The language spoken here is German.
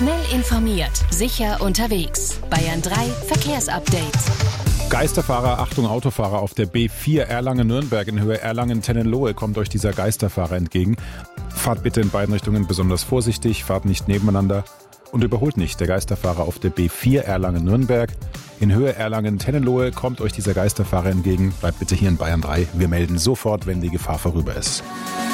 Schnell informiert, sicher unterwegs. Bayern 3 Verkehrsupdate. Geisterfahrer, Achtung Autofahrer, auf der B4 Erlangen-Nürnberg in Höhe Erlangen-Tennenlohe kommt euch dieser Geisterfahrer entgegen. Fahrt bitte in beiden Richtungen besonders vorsichtig, fahrt nicht nebeneinander und überholt nicht. Der Geisterfahrer auf der B4 Erlangen-Nürnberg in Höhe Erlangen-Tennenlohe kommt euch dieser Geisterfahrer entgegen. Bleibt bitte hier in Bayern 3. Wir melden sofort, wenn die Gefahr vorüber ist.